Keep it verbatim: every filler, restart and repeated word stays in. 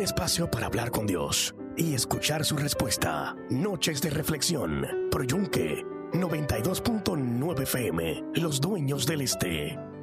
espacio para hablar con Dios y escuchar su respuesta. Noches de reflexión por Yunque noventa y dos punto nueve F M, Los Dueños del Este.